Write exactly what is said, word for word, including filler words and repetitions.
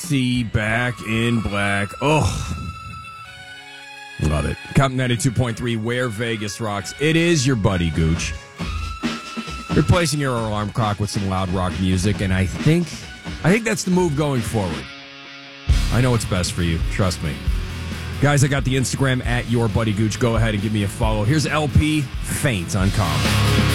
See, Back in Black. Oh, love it. Comp ninety-two point three, where Vegas rocks. It is your buddy Gooch. Replacing your alarm clock with some loud rock music, and I think, I think that's the move going forward. I know what's best for you. Trust me. Guys, I got the Instagram at your buddy Gooch. Go ahead and give me a follow. Here's L P, Faint on Calm.